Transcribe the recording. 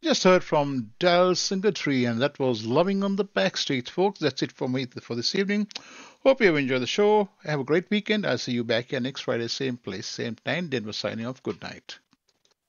Just heard from Dal Singletary, and that was Loving on the Backstreet, folks. That's it for me for this evening. Hope you have enjoyed the show. Have a great weekend. I'll see you back here next Friday, same place, same time. Denver signing off. Good night.